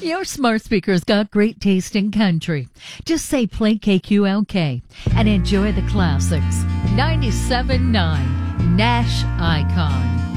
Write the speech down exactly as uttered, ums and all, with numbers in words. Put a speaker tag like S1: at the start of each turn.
S1: Your smart speaker's got great taste in country. Just say play K Q L K and enjoy the classics. ninety-seven point nine Nash Icon.